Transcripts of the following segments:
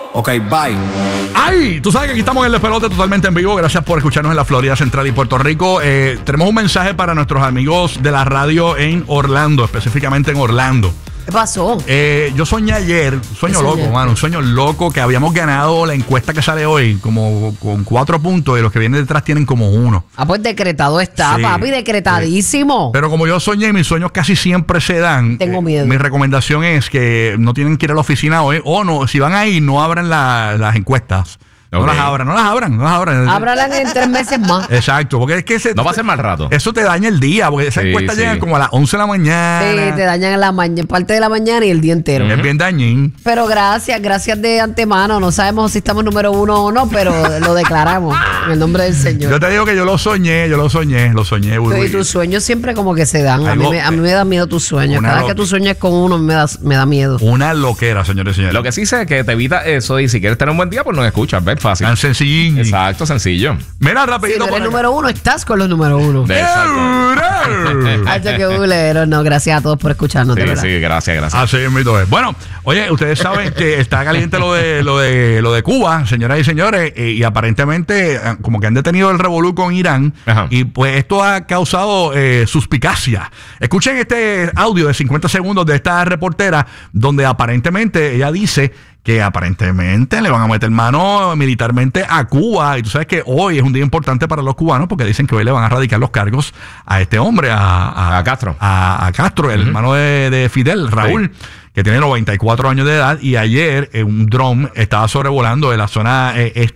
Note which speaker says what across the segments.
Speaker 1: Ok, bye.
Speaker 2: ¡Ay! Tú sabes que aquí estamos en el despelote totalmente en vivo. Gracias por escucharnos en la Florida Central y Puerto Rico. Tenemos un mensaje para nuestros amigos de la radio en Orlando, específicamente en Orlando.
Speaker 3: ¿Qué pasó?
Speaker 2: Yo soñé ayer, un sueño loco, que habíamos ganado la encuesta que sale hoy, como con 4 puntos, y los que vienen detrás tienen como 1.
Speaker 3: Ah, pues decretado está, sí, papi, decretadísimo.
Speaker 2: Sí. Pero como yo soñé, mis sueños casi siempre se dan.
Speaker 3: Tengo miedo.
Speaker 2: Mi recomendación es que no tienen que ir a la oficina hoy, o no, si van ahí, no abran las encuestas. Okay. No las abran.
Speaker 3: Ábralas en 3 meses más.
Speaker 2: Exacto, porque es que
Speaker 4: no va a ser mal rato.
Speaker 2: Eso te daña el día, porque esas encuestas llegan como a las 11 de la mañana.
Speaker 3: Sí, te dañan en la mañana, parte de la mañana y el día entero.
Speaker 2: Es bien dañín.
Speaker 3: Pero gracias de antemano. No sabemos si estamos número 1 o no, pero lo declaramos en el nombre del Señor.
Speaker 2: Yo te digo que yo lo soñé.
Speaker 3: Y tus sueños siempre como que se dan. A mí me da miedo tus sueños. Cada vez que tú sueñas con uno me da miedo.
Speaker 2: Una loquera, señores y señores.
Speaker 4: Lo que sí sé es que te evita eso, y si quieres tener un buen día, pues nos escuchas, ¿ves? Fácil.
Speaker 2: Tan sencillín.
Speaker 4: Exacto, sencillo.
Speaker 2: Mira, rapidito.
Speaker 3: Si eres número 1, estás con los número 1. Ay, qué bulero. No, gracias a todos por escucharnos.
Speaker 4: Sí, gracias.
Speaker 2: Así mismo es. Bueno, oye, ustedes saben que está caliente lo de Cuba, señoras y señores, y aparentemente como que han detenido el revolú con Irán. Ajá. Y pues esto ha causado suspicacia. Escuchen este audio de 50 segundos de esta reportera, donde aparentemente ella dice que aparentemente le van a meter mano militarmente a Cuba. Y tú sabes que hoy es un día importante para los cubanos, porque dicen que hoy le van a radicar los cargos a este hombre, a Castro. A Castro, el hermano de Fidel, Raúl. Sí. Que tiene 94 años de edad, y ayer un dron estaba sobrevolando de la zona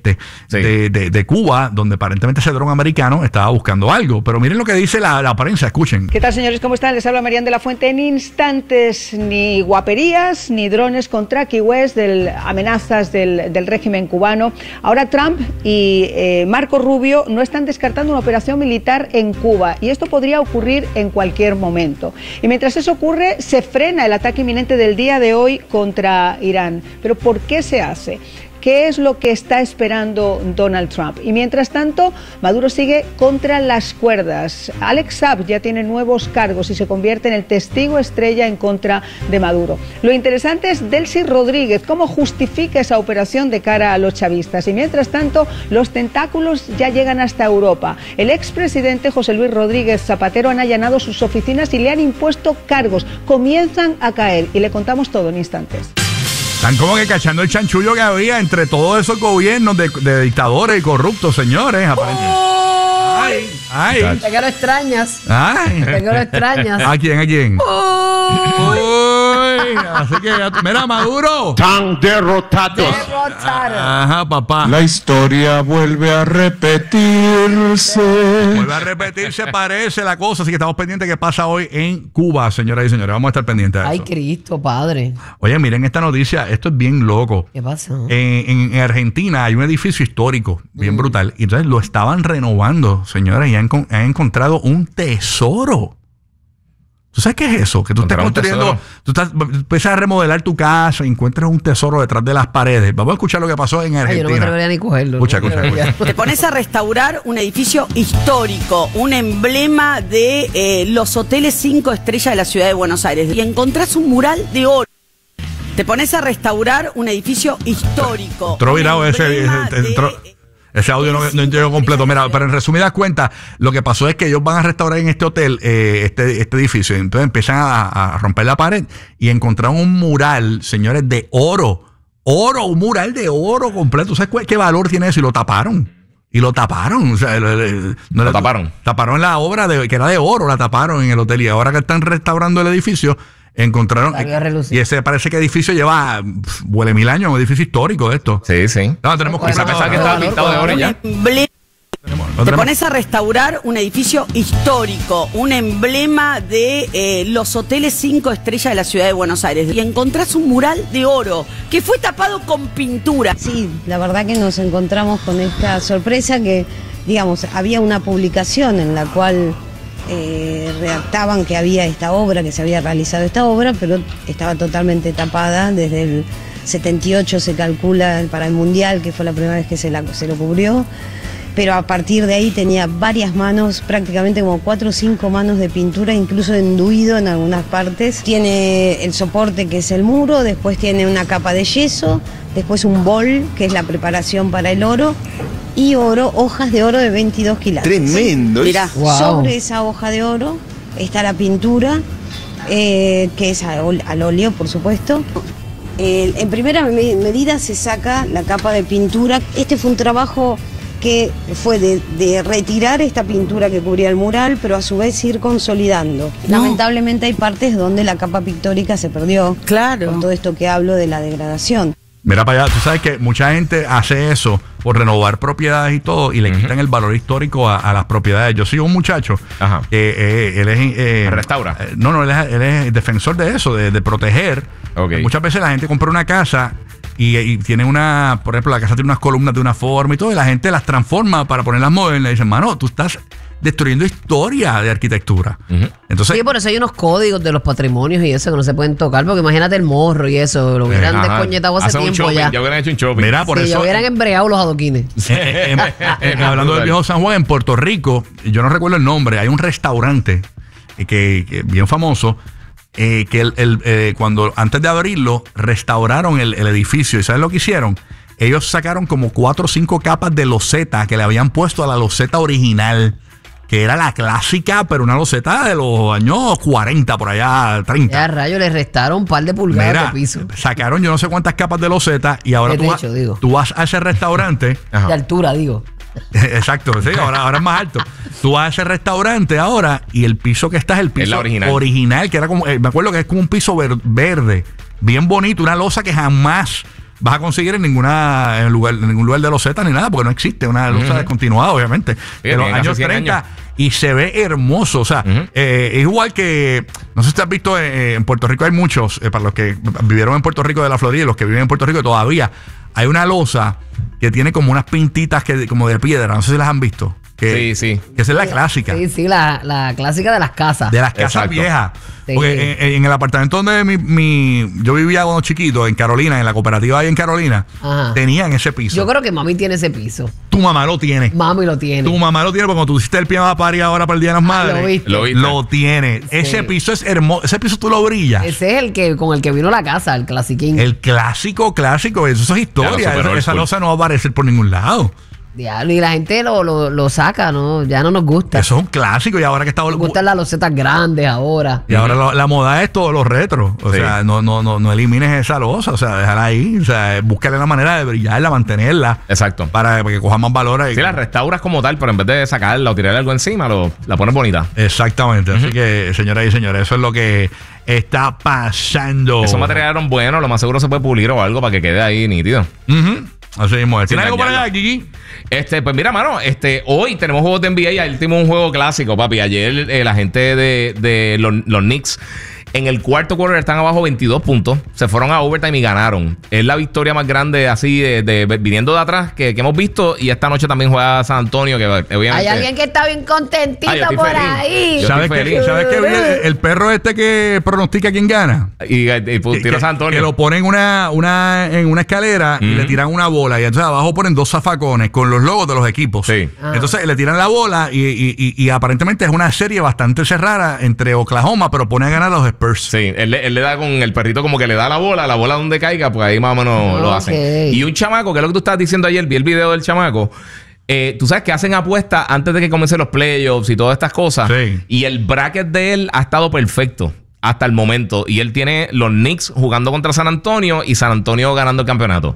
Speaker 2: de Cuba, donde aparentemente ese dron americano estaba buscando algo. Pero miren lo que dice la prensa, escuchen.
Speaker 5: ¿Qué tal, señores? ¿Cómo están? Les habla Marian de la Fuente. En instantes, ni guaperías, ni drones contra Key West, amenazas del régimen cubano. Ahora Trump y Marco Rubio no están descartando una operación militar en Cuba, y esto podría ocurrir en cualquier momento. Y mientras eso ocurre, se frena el ataque inminente del día de hoy contra Irán. ¿Pero por qué se hace? ¿Qué es lo que está esperando Donald Trump? Y mientras tanto, Maduro sigue contra las cuerdas. Alex Saab ya tiene nuevos cargos y se convierte en el testigo estrella en contra de Maduro. Lo interesante es Delcy Rodríguez, cómo justifica esa operación de cara a los chavistas. Y mientras tanto, los tentáculos ya llegan hasta Europa. El expresidente José Luis Rodríguez Zapatero han allanado sus oficinas y le han impuesto cargos. Comienzan a caer, y le contamos todo en instantes.
Speaker 2: Están como que cachando el chanchullo que había entre todos esos gobiernos de dictadores y corruptos, señores. Aparentemente.
Speaker 3: Ay. ¿De qué lo extrañas? ¿De qué lo extrañas?
Speaker 2: ¿A quién? Así que, mira, Maduro.
Speaker 1: Están derrotados.
Speaker 2: Ajá, papá.
Speaker 1: La historia vuelve a repetirse.
Speaker 2: Parece la cosa. Así que estamos pendientes de qué pasa hoy en Cuba, señoras y señores. Vamos a estar pendientes de eso.
Speaker 3: Ay, Cristo, padre.
Speaker 2: Oye, miren esta noticia. Esto es bien loco.
Speaker 3: ¿Qué pasa?
Speaker 2: En Argentina hay un edificio histórico bien brutal. Y entonces lo estaban renovando, señores, y han encontrado un tesoro. ¿Tú sabes qué es eso? Que tú estás construyendo, empiezas a remodelar tu casa y encuentras un tesoro detrás de las paredes. Vamos a escuchar lo que pasó en Argentina.
Speaker 3: Yo no me atrevería ni cogerlo.
Speaker 2: Escucha.
Speaker 6: Te pones a restaurar un edificio histórico, un emblema de los hoteles 5 estrellas de la ciudad de Buenos Aires, y encontrás un mural de oro. Te pones a restaurar un edificio histórico.
Speaker 2: Ese audio no llegó completo. Mira, pero en resumidas cuentas, lo que pasó es que ellos van a restaurar en este hotel este edificio. Entonces empiezan a romper la pared y encontraron un mural, señores, de oro. Un mural de oro completo. ¿Sabes qué valor tiene eso? Y lo taparon. O sea,
Speaker 4: lo taparon.
Speaker 2: Taparon la obra que era de oro, la taparon en el hotel. Y ahora que están restaurando el edificio, encontraron, y ese parece que edificio lleva huele 1000 años, un edificio histórico de esto.
Speaker 4: Sí.
Speaker 2: No, tenemos que
Speaker 4: pensar que estaba pintado de oro ya.
Speaker 6: Te pones a restaurar un edificio histórico, un emblema de los hoteles 5 estrellas de la ciudad de Buenos Aires, y encontrás un mural de oro que fue tapado con pintura.
Speaker 7: Sí, la verdad que nos encontramos con esta sorpresa que, digamos, había una publicación en la cual redactaban que había esta obra, que se había realizado esta obra, pero estaba totalmente tapada. Desde el 78 se calcula para el Mundial, que fue la primera vez que se lo cubrió, pero a partir de ahí tenía varias manos, prácticamente como 4 o 5 manos de pintura, incluso enduido en algunas partes. Tiene el soporte, que es el muro, después tiene una capa de yeso, después un bol, que es la preparación para el oro, y hojas de oro de 22 quilates.
Speaker 8: Tremendo.
Speaker 6: Mirá.
Speaker 3: Wow.
Speaker 7: Sobre esa hoja de oro está la pintura, que es al óleo, por supuesto. En primera medida se saca la capa de pintura. Este fue un trabajo que fue de retirar esta pintura que cubría el mural, pero a su vez ir consolidando. Lamentablemente hay partes donde la capa pictórica se perdió.
Speaker 6: Claro.
Speaker 7: Con todo esto que hablo de la degradación.
Speaker 2: Mira para allá, tú sabes que mucha gente hace eso por renovar propiedades y todo y le quitan el valor histórico a las propiedades. Yo sigo un muchacho que él es...
Speaker 4: ¿Restaura?
Speaker 2: No, él es defensor de eso, de proteger.
Speaker 4: Okay.
Speaker 2: Muchas veces la gente compra una casa y tiene por ejemplo, la casa tiene unas columnas de una forma y todo, y la gente las transforma para ponerlas modernas. Y dicen, mano, tú estás destruyendo historia de arquitectura. Entonces,
Speaker 3: sí, por eso hay unos códigos de los patrimonios y eso que no se pueden tocar, porque imagínate el morro y eso, lo hubieran descoñetado hace tiempo ya.
Speaker 4: Ya hubieran hecho un shopping.
Speaker 2: Mira, por eso
Speaker 3: ya hubieran embreado los adoquines.
Speaker 2: Hablando del viejo San Juan, en Puerto Rico, yo no recuerdo el nombre, hay un restaurante que bien famoso, que cuando antes de abrirlo restauraron el edificio. ¿Y sabes lo que hicieron? Ellos sacaron como 4 o 5 capas de loseta que le habían puesto a la loseta original, que era la clásica, pero una loseta de los años 40, por allá, 30.
Speaker 3: Ya rayo, le restaron un par de pulgadas de piso.
Speaker 2: Sacaron yo no sé cuántas capas de loseta y ahora tú vas a ese restaurante.
Speaker 3: De altura, digo.
Speaker 2: Exacto, sí, ahora es más alto. Tú vas a ese restaurante ahora y el piso que está es el piso original, que era como, me acuerdo que es como un piso verde, bien bonito, una losa que jamás vas a conseguir en ningún lugar de loseta ni nada, porque no existe una losa descontinuada, obviamente, de los años 30 y se ve hermoso. O sea, es igual que, no sé si te has visto, en Puerto Rico hay muchos, para los que vivieron en Puerto Rico de la Florida y los que viven en Puerto Rico todavía, hay una losa que tiene como unas pintitas como de piedra, no sé si las han visto. Que esa es la clásica.
Speaker 3: Sí, la clásica de las casas.
Speaker 2: De las casas viejas. Sí. Porque en el apartamento donde yo vivía cuando chiquito, en Carolina, en la cooperativa ahí en Carolina, tenían ese piso.
Speaker 3: Yo creo que mami tiene ese piso.
Speaker 2: Tu mamá lo tiene.
Speaker 3: Mami lo tiene.
Speaker 2: Tu mamá lo tiene porque cuando tú hiciste el pijama party ahora para el Día de las Madres, lo tiene. Sí. Ese piso es hermoso. Ese piso tú lo brillas.
Speaker 3: Ese es con el que vino la casa, el clasiquín.
Speaker 2: El clásico. Eso es historia. Esa losa no va a aparecer por ningún lado.
Speaker 3: Diablo, y la gente lo saca, ¿no? Ya no nos gusta.
Speaker 2: Eso es un clásico y ahora que está...
Speaker 3: Nos gustan las losetas grandes ahora.
Speaker 2: Y ahora la moda es todo lo retro. O sea, no elimines esa losa, o sea, déjala ahí. O sea, búscale la manera de brillarla, mantenerla.
Speaker 4: Exacto.
Speaker 2: Para que coja más valor ahí.
Speaker 4: Sí, la restauras como tal, pero en vez de sacarla o tirarle algo encima, la pones bonita.
Speaker 2: Exactamente. Así que, señoras y señores, eso es lo que está pasando.
Speaker 4: Esos materiales eran buenos, lo más seguro se puede pulir o algo para que quede ahí nítido.
Speaker 2: Así mismo es. ¿Tienes algo por allá, Gigi?
Speaker 4: Pues mira, mano, hoy tenemos juegos de NBA y ayer tuvimos un juego clásico, papi. Ayer la gente de los Knicks en el cuarto quarter están abajo 22 puntos. Se fueron a overtime y ganaron. Es la victoria más grande así viniendo de atrás que hemos visto. Y esta noche también juega San Antonio, que obviamente...
Speaker 3: Hay alguien que está bien contentito por ahí.
Speaker 2: ¿Sabes qué vi? El perro este que pronostica quién gana.
Speaker 4: Y tira San Antonio.
Speaker 2: Que lo ponen en una escalera y le tiran una bola. Y entonces abajo ponen 2 zafacones con los logos de los equipos. Sí. Entonces le tiran la bola y aparentemente es una serie bastante cerrada entre Oklahoma, pero pone a ganar a los Spurs.
Speaker 4: Sí, él le da con el perrito como que le da la bola donde caiga, pues ahí más o menos lo hacen. Y un chamaco, que es lo que tú estabas diciendo ayer, vi el video del chamaco. Tú sabes que hacen apuestas antes de que comiencen los playoffs y todas estas cosas. Sí. Y el bracket de él ha estado perfecto hasta el momento. Y él tiene los Knicks jugando contra San Antonio y San Antonio ganando el campeonato.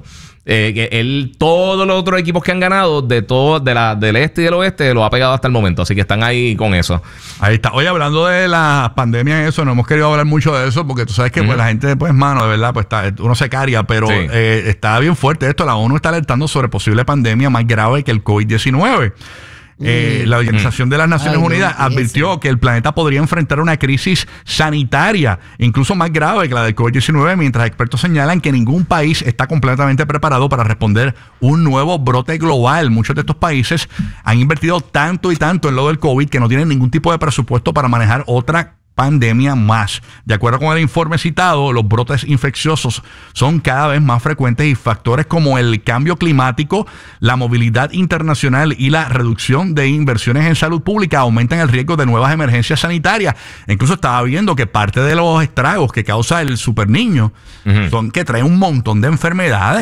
Speaker 4: Todos los otros equipos que han ganado del este y del oeste lo ha pegado hasta el momento, así que están ahí con eso.
Speaker 2: Ahí está. Oye, hablando de las pandemias y eso, no hemos querido hablar mucho de eso porque tú sabes que pues la gente, pues mano, de verdad, pues uno se caria, pero está bien fuerte esto. La ONU está alertando sobre posible pandemia más grave que el COVID-19. La Organización de las Naciones Unidas advirtió que el planeta podría enfrentar una crisis sanitaria incluso más grave que la del COVID-19, mientras expertos señalan que ningún país está completamente preparado para responder un nuevo brote global. Muchos de estos países han invertido tanto y tanto en lo del COVID que no tienen ningún tipo de presupuesto para manejar otra pandemia más. De acuerdo con el informe citado, los brotes infecciosos son cada vez más frecuentes y factores como el cambio climático, la movilidad internacional y la reducción de inversiones en salud pública aumentan el riesgo de nuevas emergencias sanitarias. Incluso estaba viendo que parte de los estragos que causa el superniño son que trae un montón de enfermedades.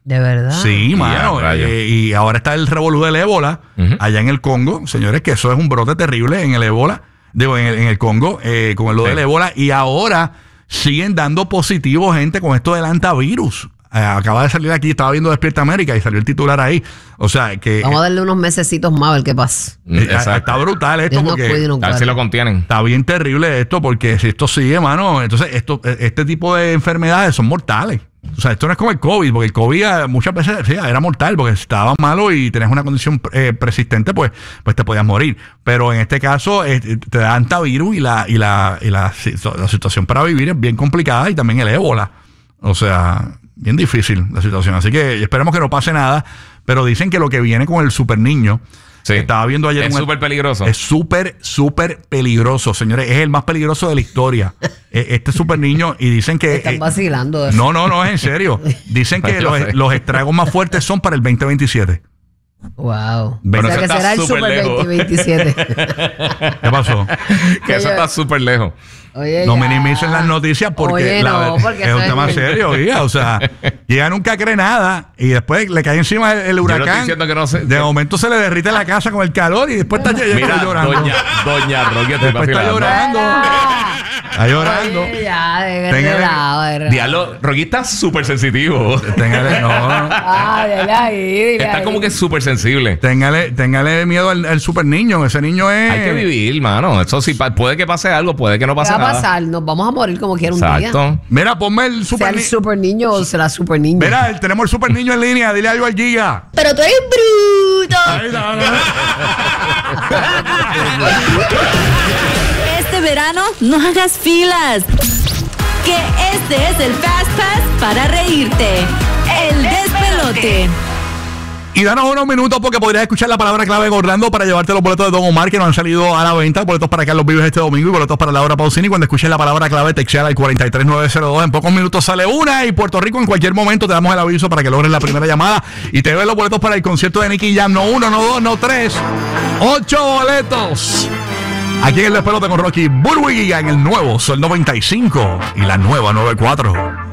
Speaker 3: ¿De verdad?
Speaker 2: Sí, mano. Y ahora está el revolú del ébola allá en el Congo. Señores, que eso es un brote terrible en el ébola. Digo, en el Congo, con lo del ébola. Y ahora siguen dando positivo gente con esto del antivirus. Acaba de salir aquí, estaba viendo Despierta América y salió el titular ahí. O sea que...
Speaker 3: Vamos a darle unos mesecitos más a ver qué pasa.
Speaker 2: Está brutal esto porque...
Speaker 4: A ver si lo contienen.
Speaker 2: Está bien terrible esto porque si esto sigue, mano, entonces este tipo de enfermedades son mortales. O sea, esto no es como el COVID, porque el COVID muchas veces era mortal porque si estaba malo y tenías una condición persistente, pues te podías morir. Pero en este caso te da antivirus y la situación para vivir es bien complicada y también el ébola. O sea... Bien difícil la situación. Así que esperemos que no pase nada. Pero dicen que lo que viene con el super niño. Sí. Estaba viendo ayer.
Speaker 4: Es súper peligroso.
Speaker 2: Es súper peligroso, señores. Es el más peligroso de la historia. Este super niño. Y dicen que.
Speaker 3: Están vacilando.
Speaker 2: No, es en serio. Dicen que los estragos más fuertes son para el 2027.
Speaker 3: Wow.
Speaker 4: Pero
Speaker 3: o sea que será el Super 2027.
Speaker 2: ¿Qué pasó?
Speaker 4: Que eso está súper lejos.
Speaker 3: Oye,
Speaker 2: no minimicen las noticias porque,
Speaker 3: porque
Speaker 2: es un tema serio, oiga. O sea, ella nunca cree nada y después le cae encima el huracán.
Speaker 4: Yo no que no sé,
Speaker 2: de momento se le derrite la casa con el calor y después está llorando.
Speaker 4: Doña Rocky
Speaker 2: después está llorando. Está llorando.
Speaker 3: Oye, ya, de lado.
Speaker 4: Diablo, Rocky está súper sensitivo. Está como que súper sensible.
Speaker 2: Téngale miedo al super niño. Ese niño es...
Speaker 4: Hay que vivir, mano. Eso sí, puede que pase algo, puede que no pase nada.
Speaker 3: Pasar? Nos vamos a morir como quiera un día.
Speaker 2: Mira, ponme el super
Speaker 3: niño. ¿Sea el super niño o será super niño?
Speaker 2: Mira, tenemos el super niño en línea. Dile algo al Giga.
Speaker 3: Pero tú eres bruto.
Speaker 8: Este verano no hagas filas. Que este es el Fast Pass para reírte. El despelote.
Speaker 2: Y danos unos minutos porque podrías escuchar la palabra clave Orlando para llevarte los boletos de Don Omar que nos han salido a la venta. Boletos para Carlos Vives este domingo y boletos para Laura Pausini. Cuando escuches la palabra clave, texteala al 43902. En pocos minutos sale una y Puerto Rico en cualquier momento te damos el aviso para que logres la primera llamada y te den los boletos para el concierto de Nicky Jam. No 1, no 2, no 3. 8 boletos. Aquí en el despelote con Rocky Burbu y Giga en el nuevo Sol 95 y la nueva 94.